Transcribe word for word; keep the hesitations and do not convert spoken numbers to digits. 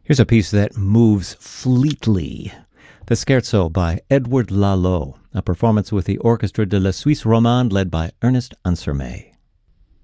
Here's a piece that moves fleetly. The Scherzo by Edouard Lalo, a performance with the Orchestre de la Suisse Romande led by Ernest Ansermet.